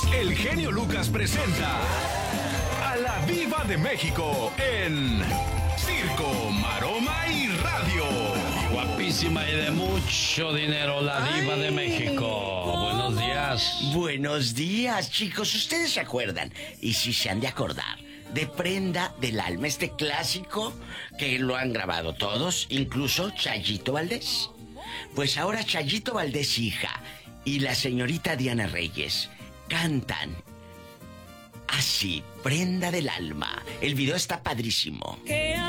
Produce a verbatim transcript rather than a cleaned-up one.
el genio Lucas presenta a la Diva de México en Circo, Maroma y Radio. Guapísima y de mucho dinero, la Diva Ay, de México. ¿Cómo? Buenos días. Buenos días, chicos. ¿Ustedes se acuerdan? Y si se han de acordar, de Prenda del Alma, este clásico que lo han grabado todos, incluso Chayito Valdés. Pues ahora Chayito Valdés, hija, y la señorita Diana Reyes cantan así, Prenda del Alma. El video está padrísimo. Que